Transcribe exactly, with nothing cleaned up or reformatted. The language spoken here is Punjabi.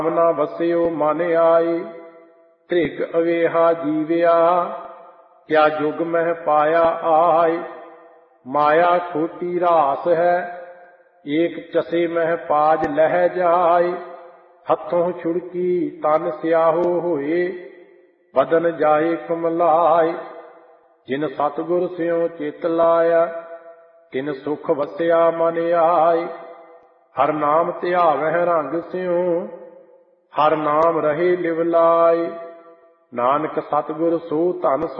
ਨਾ ਵਸਿਓ ਮਨ ਆਏ, ਧ੍ਰਿਗ ਅਵੇਹਾ ਜੀਵਿਆ, ਕਿਆ ਜੁਗ ਮਹਿ ਪਾਇਆ ਆਏ। ਮਾਇਆ ਖੋਟੀ ਰਾਸ ਹੈ, ਏਕ ਚਸੇ ਮਹਿ ਪਾਜ ਲਹਿ ਜਾਏ। ਹੱਥੋਂ ਛੁੜਕੀ ਤਨ ਸਿਆਹੋ ਹੋਏ, ਬਦਨ ਜਾਏ ਕੁਮਲਾਏ। ਜਿਨ ਸਤਿਗੁਰ ਸਿਉ ਚਿਤ ਲਾਇਆ, ਤਿਨ ਸੁਖ ਵਸਿਆ ਮਨ ਆਏ। ਹਰ ਨਾਮ ਧਿਆਵਹਿ ਰੰਗ ਸਿਉ, ਹਰ ਨਾਮ ਰਹੇ ਲਿਵ ਲਾਏ। ਨਾਨਕ ਸਤਿਗੁਰ ਸੋ ਧਨ